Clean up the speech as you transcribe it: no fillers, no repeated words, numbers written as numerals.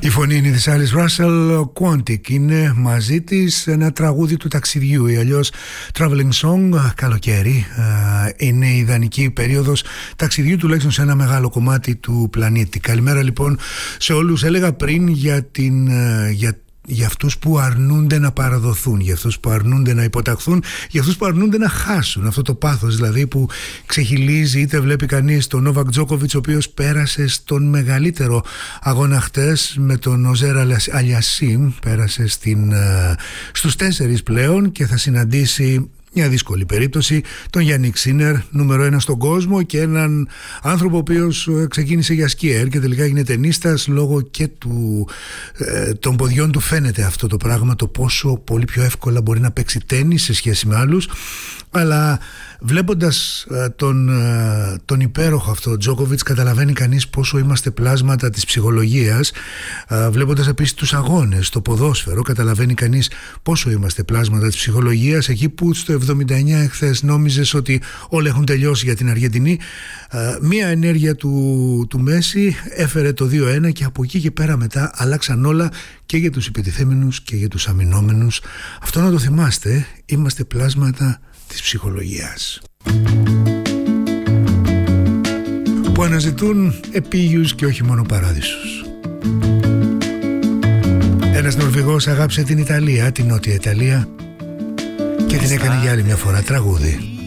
Η φωνή είναι της Alice Russell, Quantic είναι μαζί της ένα τραγούδι του ταξιδιού ή αλλιώς traveling song. Καλοκαίρι είναι η ιδανική περίοδος ταξιδιού, τουλάχιστον σε ένα μεγάλο κομμάτι του πλανήτη. Καλημέρα λοιπόν σε όλους. Έλεγα πριν για αυτούς που αρνούνται να παραδοθούν, για αυτούς που αρνούνται να υποταχθούν, για αυτούς που αρνούνται να χάσουν. Αυτό το πάθος δηλαδή που ξεχυλίζει, είτε βλέπει κανείς τον Νόβακ Τζόκοβιτς, ο οποίος πέρασε στον μεγαλύτερο αγώνα χτες με τον Οζέρ Αλιασίμ, πέρασε στους 4 πλέον και θα συναντήσει μια δύσκολη περίπτωση, τον Γιάννικ Σίνερ, νούμερο 1 στον κόσμο, και έναν άνθρωπο ο οποίος ξεκίνησε για σκιέρ και τελικά έγινε τενίστας. Λόγω και των ποδιών του φαίνεται αυτό το πράγμα, το πόσο πολύ πιο εύκολα μπορεί να παίξει τένις σε σχέση με άλλους. Αλλά βλέποντας τον υπέροχο αυτό Τζόκοβιτς, καταλαβαίνει κανείς πόσο είμαστε πλάσματα της ψυχολογίας. Βλέποντας επίσης τους αγώνες στο ποδόσφαιρο, καταλαβαίνει κανείς πόσο είμαστε πλάσματα της ψυχολογίας. Εκεί που στο 79 εχθές νόμιζες ότι όλα έχουν τελειώσει για την Αργεντινή, μία ενέργεια του Μέση έφερε το 2-1 και από εκεί και πέρα μετά αλλάξαν όλα και για τους επιτιθέμενους και για τους αμυνόμενους. Αυτό να το θυμάστε, είμαστε πλάσματα της ψυχολογίας που αναζητούν επίγειους και όχι μόνο παράδεισους. Ένας Νορβηγός αγάπησε την Ιταλία, την Νότια Ιταλία, και την έκανε για άλλη μια φορά τραγούδι.